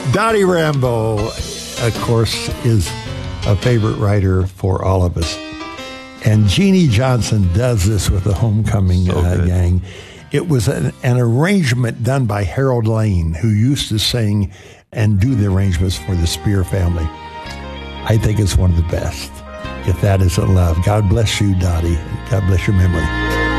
Dottie Rambo, of course, is a favorite writer for all of us. And Jeannie Johnson does this with the Homecoming Gang. It was an arrangement done by Harold Lane, who used to sing and do the arrangements for the Spear family. I think it's one of the best. If That Isn't Love. God bless you, Dottie. God bless your memory.